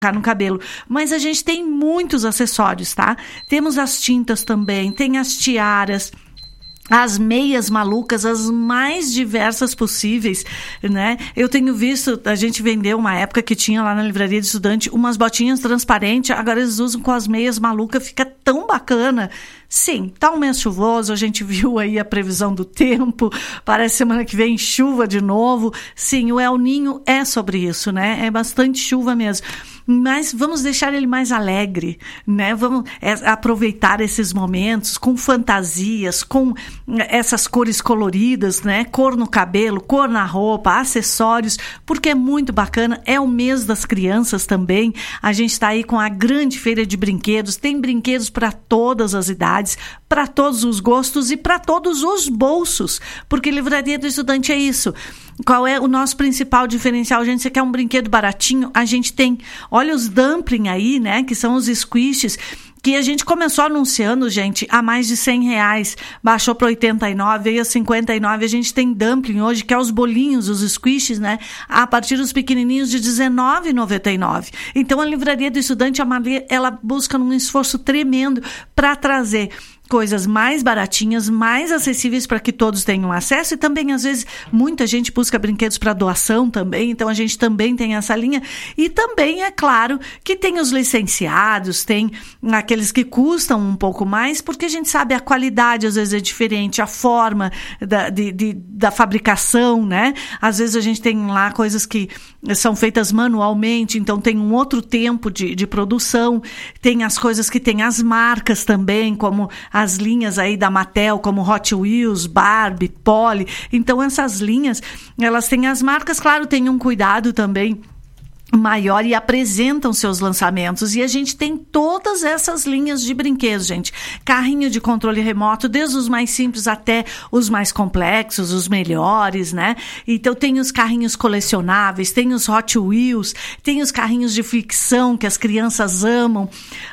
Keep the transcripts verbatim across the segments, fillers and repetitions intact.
no cabelo, mas a gente tem muitos acessórios, tá? Temos as tintas também, tem as tiaras, as meias malucas, as mais diversas possíveis, né? Eu tenho visto, a gente vendeu uma época que tinha lá na livraria de estudante umas botinhas transparentes, agora eles usam com as meias malucas, fica tão bacana. Sim, tá um mês chuvoso, a gente viu aí a previsão do tempo, parece semana que vem chuva de novo. Sim, o El Ninho é sobre isso, né? É bastante chuva mesmo. Mas vamos deixar ele mais alegre, né? Vamos é, aproveitar esses momentos com fantasias, com essas cores coloridas, né? Cor no cabelo, cor na roupa, acessórios, porque é muito bacana. É o mês das crianças também. A gente está aí com a grande feira de brinquedos. Tem brinquedos para todas as idades, para todos os gostos e para todos os bolsos, porque Livraria do Estudante é isso. Qual é o nosso principal diferencial? Gente, você quer um brinquedo baratinho? A gente tem. Olha os dumpling aí, né? Que são os squishes, que a gente começou anunciando, gente, a mais de cem reais. Baixou para oitenta e nove, veio a cinquenta e nove. A gente tem dumpling hoje, que é os bolinhos, os squishes, né? A partir dos pequenininhos de dezenove reais e noventa e nove centavos. Então, a Livraria do Estudante, a Marli, ela busca um esforço tremendo para trazer coisas mais baratinhas, mais acessíveis para que todos tenham acesso, e também, às vezes, muita gente busca brinquedos para doação também, então a gente também tem essa linha, e também, é claro, que tem os licenciados, tem aqueles que custam um pouco mais, porque a gente sabe a qualidade, às vezes, é diferente, a forma da, de, de, da fabricação, né? Às vezes a gente tem lá coisas que são feitas manualmente, então tem um outro tempo de, de produção, tem as coisas que tem as marcas também, como a as linhas aí da Mattel, como Hot Wheels, Barbie, Polly. Então, essas linhas, elas têm as marcas, claro, tem um cuidado também maior e apresentam seus lançamentos. E a gente tem todas essas linhas de brinquedos, gente. Carrinho de controle remoto, desde os mais simples até os mais complexos, os melhores, né? Então tem os carrinhos colecionáveis, tem os Hot Wheels, tem os carrinhos de ficção que as crianças amam.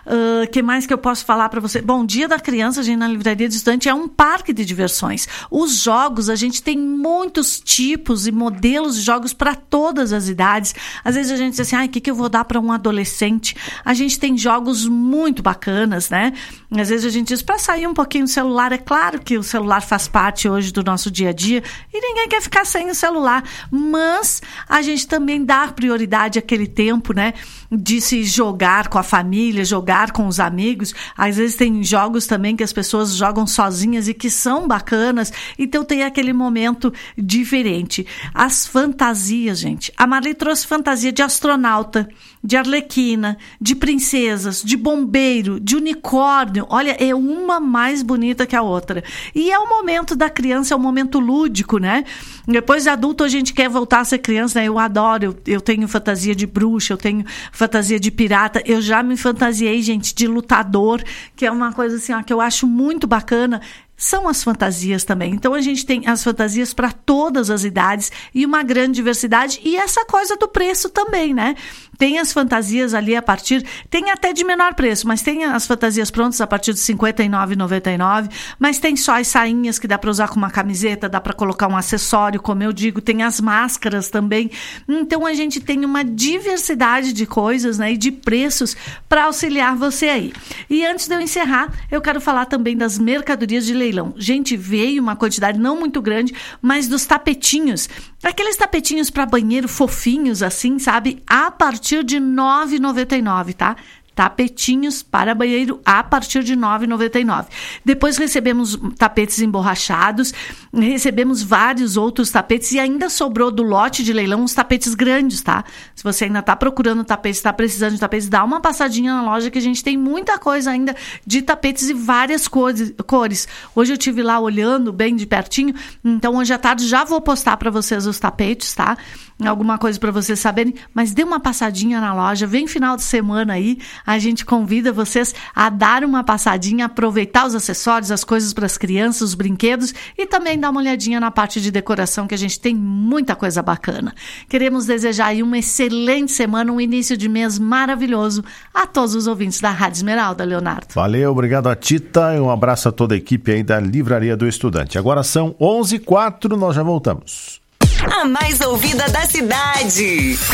O uh, que mais que eu posso falar para você? Bom, Dia da Criança, gente, na Livraria do Estudante é um parque de diversões. Os jogos, a gente tem muitos tipos e modelos de jogos para todas as idades. Às vezes a gente diz assim, ah, o que, que eu vou dar para um adolescente? A gente tem jogos muito bacanas, né? Às vezes a gente diz, para sair um pouquinho do celular, é claro que o celular faz parte hoje do nosso dia a dia e ninguém quer ficar sem o celular, mas a gente também dá prioridade àquele tempo, né? De se jogar com a família, jogar com os amigos. Às vezes tem jogos também que as pessoas jogam sozinhas e que são bacanas, então tem aquele momento diferente. As fantasias, gente. A Marli trouxe fantasia de astronauta, de arlequina, de princesas, de bombeiro, de unicórnio. Olha, é uma mais bonita que a outra. E é o momento da criança, é o momento lúdico, né? Depois de adulto a gente quer voltar a ser criança, né? Eu adoro, eu, eu tenho fantasia de bruxa, eu tenho fantasia de pirata, eu já me fantasiei, gente, de lutador, que é uma coisa assim, ó, que eu acho muito bacana. São as fantasias também. Então, a gente tem as fantasias para todas as idades e uma grande diversidade. E essa coisa do preço também, né? Tem as fantasias ali a partir... Tem até de menor preço, mas tem as fantasias prontas a partir de cinquenta e nove reais e noventa e nove centavos. Mas tem só as sainhas que dá para usar com uma camiseta, dá para colocar um acessório, como eu digo. Tem as máscaras também. Então, a gente tem uma diversidade de coisas, né? E de preços para auxiliar você aí. E antes de eu encerrar, eu quero falar também das mercadorias de leilão. Gente, veio uma quantidade não muito grande, mas dos tapetinhos. Aqueles tapetinhos para banheiro fofinhos, assim, sabe? A partir de nove reais e noventa e nove centavos, tá? Tapetinhos para banheiro a partir de nove reais e noventa e nove centavos. Depois recebemos tapetes emborrachados, recebemos vários outros tapetes e ainda sobrou do lote de leilão uns tapetes grandes, tá? Se você ainda está procurando tapetes, está precisando de tapetes, dá uma passadinha na loja que a gente tem muita coisa ainda de tapetes e várias cores. cores. Hoje eu estive lá olhando bem de pertinho, então hoje à tarde já vou postar para vocês os tapetes, tá? Alguma coisa para vocês saberem, mas dê uma passadinha na loja, vem final de semana aí, a gente convida vocês a dar uma passadinha, aproveitar os acessórios, as coisas para as crianças, os brinquedos e também dar uma olhadinha na parte de decoração, que a gente tem muita coisa bacana. Queremos desejar aí uma excelente semana, um início de mês maravilhoso a todos os ouvintes da Rádio Esmeralda, Leonardo. Valeu, obrigado a Tita e um abraço a toda a equipe aí da Livraria do Estudante. Agora são onze e quatro, nós já voltamos. A mais ouvida da cidade.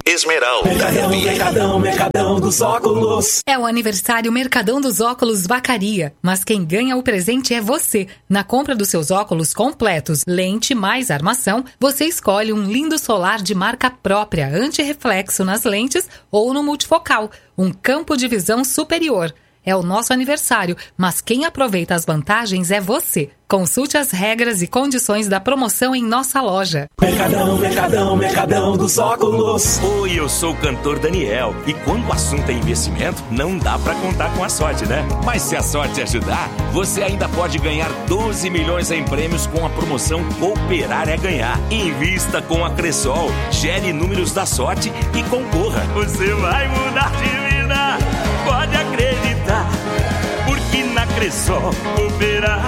Esmeralda. Mercadão, Mercadão, Mercadão dos Óculos. É o aniversário Mercadão dos Óculos Vacaria, mas quem ganha o presente é você. Na compra dos seus óculos completos, lente mais armação, você escolhe um lindo solar de marca própria, anti-reflexo nas lentes ou no multifocal, um campo de visão superior. É o nosso aniversário, mas quem aproveita as vantagens é você. Consulte as regras e condições da promoção em nossa loja. Mercadão, Mercadão, Mercadão dos Óculos. Oi, eu sou o cantor Daniel. E quando o assunto é investimento, não dá pra contar com a sorte, né? Mas se a sorte ajudar, você ainda pode ganhar doze milhões em prêmios com a promoção Cooperar é Ganhar. Invista com a Cressol, gere números da sorte e concorra. Você vai mudar de vida, pode acreditar, porque na Cressol cooperar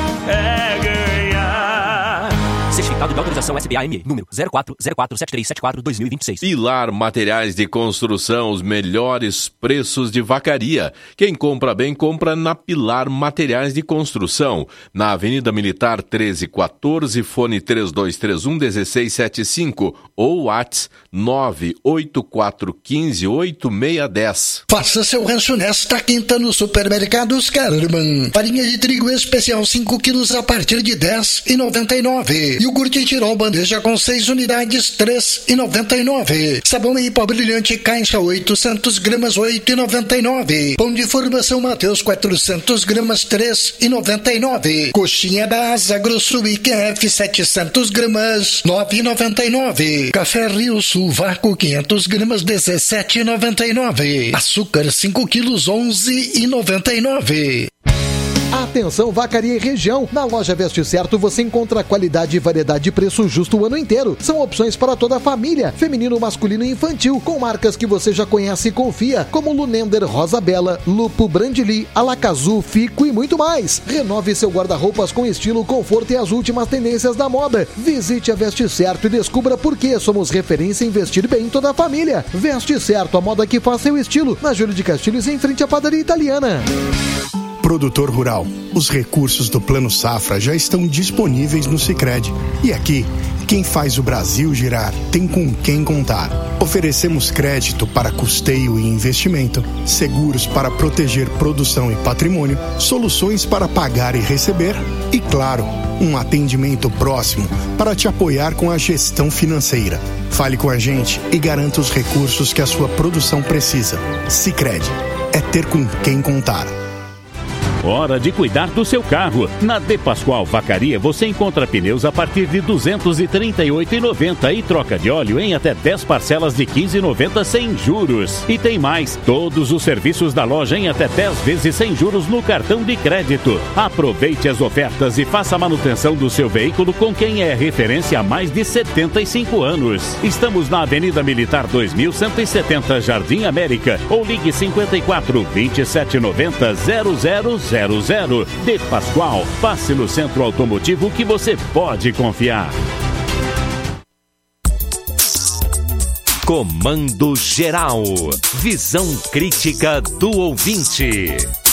é ganhar. Certificado de autorização S B A M E, número zero quatro zero quatro sete três sete quatro barra dois mil e vinte e seis. Pilar Materiais de Construção, os melhores preços de Vacaria. Quem compra bem, compra na Pilar Materiais de Construção. Na Avenida Militar treze quatorze, fone três dois três um um seis sete cinco ou WhatsApp nove oito quatro um cinco oito seis um zero. Faça seu rancho nesta quinta no Supermercados Kerman. Farinha de trigo especial cinco quilos a partir de dez reais e noventa e nove centavos. Iogurte Tirol bandeja com seis unidades, três reais e noventa e nove centavos. Sabão em pó brilhante caixa oitocentos gramas, oito reais e noventa e nove centavos. Pão de formação Mateus quatrocentos gramas, três reais e noventa e nove centavos. Coxinha da Asa Grosso I Q F setecentos gramas, nove reais e noventa e nove centavos. Café Rio Sul Vácuo quinhentos gramas, dezessete reais e noventa e nove centavos. Açúcar cinco quilos, onze reais e noventa e nove centavos. Atenção, Vacaria e região. Na loja Veste Certo você encontra qualidade, variedade e preço justo o ano inteiro. São opções para toda a família, feminino, masculino e infantil, com marcas que você já conhece e confia, como Lunender, Rosa Bela, Lupo, Brandili, Alacazu, Fico e muito mais. Renove seu guarda-roupas com estilo, conforto e as últimas tendências da moda. Visite a Veste Certo e descubra por que somos referência em vestir bem toda a família. Veste Certo, a moda que faz seu estilo. Na Júlio de Castilhos, em frente à padaria italiana. Produtor rural, os recursos do Plano Safra já estão disponíveis no Sicredi. E aqui, quem faz o Brasil girar tem com quem contar. Oferecemos crédito para custeio e investimento, seguros para proteger produção e patrimônio, soluções para pagar e receber e, claro, um atendimento próximo para te apoiar com a gestão financeira. Fale com a gente e garanta os recursos que a sua produção precisa. Sicredi, é ter com quem contar. Hora de cuidar do seu carro. Na De Pascoal Vacaria você encontra pneus a partir de duzentos e trinta e oito reais e noventa centavos e troca de óleo em até dez parcelas de quinze reais e noventa centavos sem juros. E tem mais, todos os serviços da loja em até dez vezes sem juros no cartão de crédito. Aproveite as ofertas e faça a manutenção do seu veículo com quem é referência há mais de setenta e cinco anos. Estamos na Avenida Militar dois mil cento e setenta, Jardim América, ou ligue cinquenta e quatro, vinte e sete noventa, zero zero zero zero. De Pascoal, passe no centro automotivo que você pode confiar. Comando Geral. Visão crítica do ouvinte.